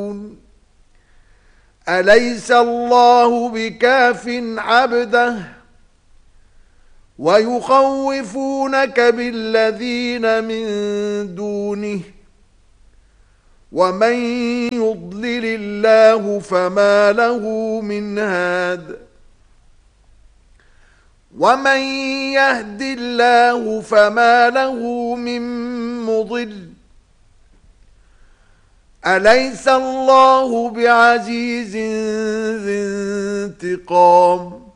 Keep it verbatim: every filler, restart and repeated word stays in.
يعملون أليس الله بكاف عبده ويخوفونك بالذين من دونه ومن يضلل الله فما له من هاد ومن يهد الله فما له من مضل أليس الله بعزيز ذي انتقام